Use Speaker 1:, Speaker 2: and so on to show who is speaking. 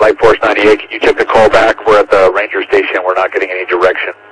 Speaker 1: Light Force 98, can you check the call back? We're at the ranger station. We're not getting any direction